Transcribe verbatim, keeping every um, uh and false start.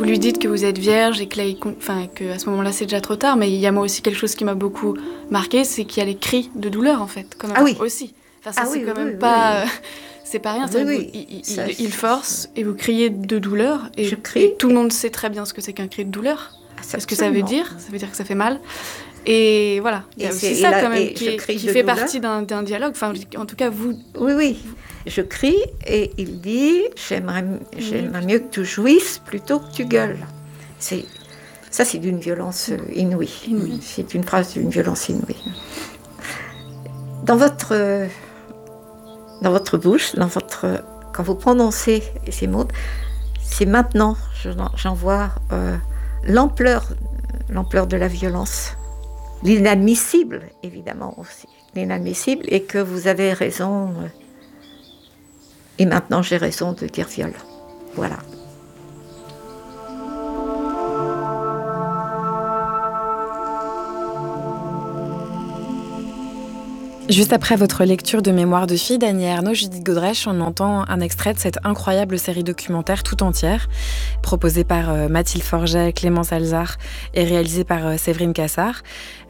vous lui dites que vous êtes vierge et que là, il, enfin, que à ce moment-là, c'est déjà trop tard. Mais il y a moi aussi quelque chose qui m'a beaucoup marqué, c'est qu'il y a les cris de douleur, en fait, quand même, ah oui. aussi. Enfin, ça, ah c'est oui, quand oui, même oui, pas... oui. C'est pas rien, oui, oui, oui. il, il, Ça, il, il force et vous criez de douleur. Et, je crie. et tout le monde sait très bien ce que c'est qu'un cri de douleur. Ah, ce que ça veut dire, ça veut dire que ça fait mal. Et voilà, il y a et aussi ça là, quand même qui, est, qui fait douleur. partie d'un, d'un dialogue. Enfin, en tout cas, vous... Oui, oui. Je crie et il dit « J'aimerais, j'aimerais mieux que tu jouisses plutôt que tu gueules ». C'est, ça, c'est d'une violence inouïe. inouïe. C'est une phrase d'une violence inouïe. Dans votre, dans votre bouche, dans votre, quand vous prononcez ces mots, c'est maintenant, j'en vois euh, l'ampleur, l'ampleur de la violence. L'inadmissible, évidemment aussi. L'inadmissible, et que vous avez raison. Euh, et maintenant, j'ai raison de dire viol. Voilà. Juste après votre lecture de Mémoire de fille d'Annie Ernaux, Judith Godrèche, on entend un extrait de cette incroyable série documentaire tout entière, proposée par euh, Mathilde Forget, Clémence Alzard et réalisée par euh, Séverine Cassard.